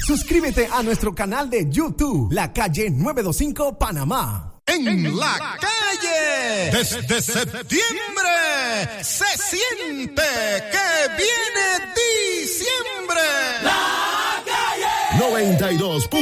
Suscríbete a nuestro canal de YouTube, La Calle 925 Panamá. En la calle, desde septiembre, se siente que viene diciembre. La calle 92.